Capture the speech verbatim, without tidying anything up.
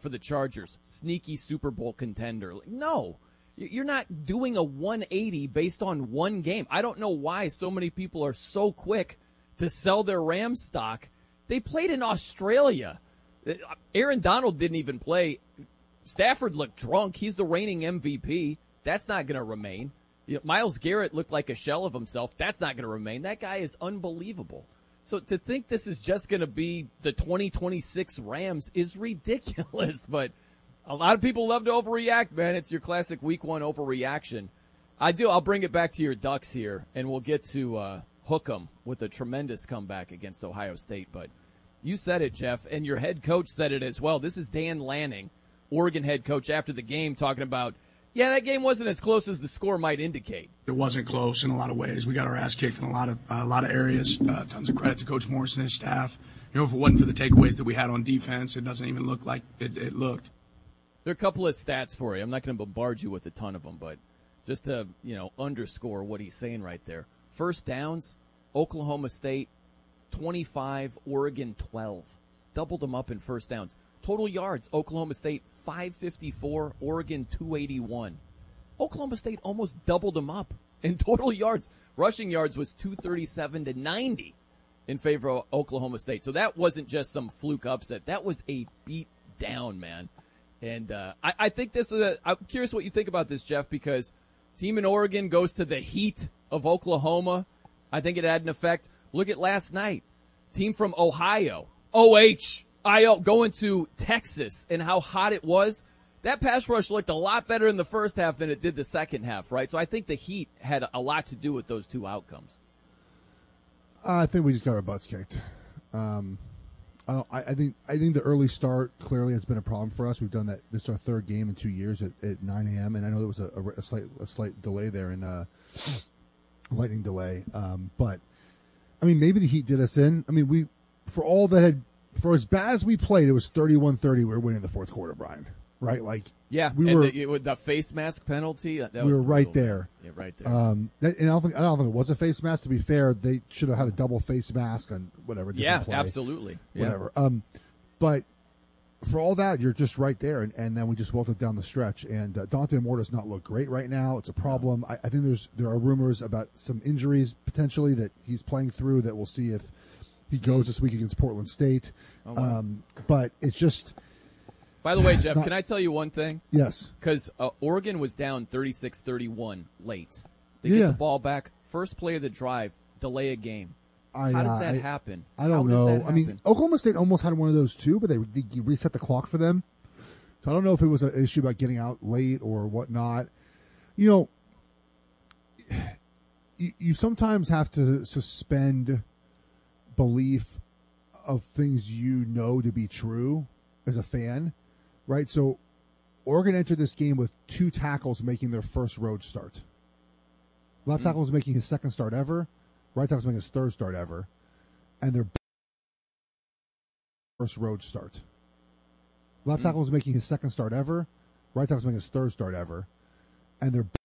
for the Chargers, sneaky Super Bowl contender. Like, no, you're not doing a one eighty based on one game. I don't know why so many people are so quick to sell their Rams stock. They played in Australia. Aaron Donald didn't even play. Stafford looked drunk. He's the reigning M V P. That's not going to remain. You know, Myles Garrett looked like a shell of himself. That's not going to remain. That guy is unbelievable. So to think this is just going to be the twenty twenty-six Rams is ridiculous. But a lot of people love to overreact, man. It's your classic week one overreaction. I do. I'll bring it back to your Ducks here, and we'll get to uh, hook 'em with a tremendous comeback against Ohio State. But you said it, Jeff, and your head coach said it as well. This is Dan Lanning, Oregon head coach, after the game, talking about, yeah, that game wasn't as close as the score might indicate. It wasn't close in a lot of ways. We got our ass kicked in a lot of uh, a lot of areas. Uh, tons of credit to Coach Morris and his staff. You know, if it wasn't for the takeaways that we had on defense, it doesn't even look like it, it looked. There are a couple of stats for you. I'm not going to bombard you with a ton of them, but just to, you know, underscore what he's saying right there. First downs, Oklahoma State twenty-five, Oregon twelve. Doubled them up in first downs. Total yards, Oklahoma State five fifty-four, Oregon two eighty-one. Oklahoma State almost doubled them up in total yards. Rushing yards was two thirty-seven to ninety in favor of Oklahoma State. So that wasn't just some fluke upset. That was a beat down, man. And uh, I, I think this is a – I'm curious what you think about this, Jeff, because team in Oregon goes to the heat of Oklahoma. I think it had an effect. Look at last night. Team from Ohio, O H I O, going to Texas, and how hot it was. That pass rush looked a lot better in the first half than it did the second half, right? So I think the heat had a lot to do with those two outcomes. Uh, I think we just got our butts kicked. Um, I, don't, I, I think I think the early start clearly has been a problem for us. We've done that. This is our third game in two years at, at nine a.m. and I know there was a, a, a slight a slight delay there in uh, lightning delay. Um, but I mean, maybe the heat did us in. I mean, we for all that had for as bad as we played, it was thirty-one thirty. We were winning the fourth quarter, Brian. Right, like yeah, we and were the, with the face mask penalty. That we was were right brutal. there. Yeah, right there. Um, that, and I don't think I don't think it was a face mask. To be fair, they should have had a double face mask on whatever. Yeah, play, absolutely. Yeah. Whatever. Um, but for all that, you're just right there, and, and then we just wilted down the stretch. And uh, Dante Moore does not look great right now. It's a problem. I, I think there's there are rumors about some injuries potentially that he's playing through. That we'll see if he goes this week against Portland State. Oh, wow. Um, but it's just. By the way, Jeff, not, can I tell you one thing? Yes. Because uh, Oregon was down thirty-six thirty-one late. They yeah. get the ball back. First play of the drive, delay a game. I, How does uh, that I, happen? I don't How know. I mean, Oklahoma State almost had one of those too, but they, they reset the clock for them. So I don't know if it was an issue about getting out late or whatnot. You know, you, you sometimes have to suspend belief of things you know to be true as a fan. Right, so Oregon entered this game with two tackles making their first road start. Left mm. tackle was making his second start ever. Right tackle was making his third start ever. And their first road start. Left mm. tackle was making his second start ever. Right tackle was making his third start ever. And their